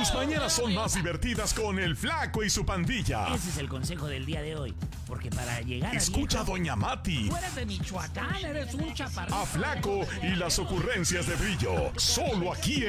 Tus mañanas son más divertidas con el Flaco y su pandilla. Ese es el consejo del día de hoy. Porque para llegar Escucha a viejo, Doña Mati, Tú eres de Michoacán, eres un chaparrito. a Flaco y las ocurrencias de Brillo. Solo aquí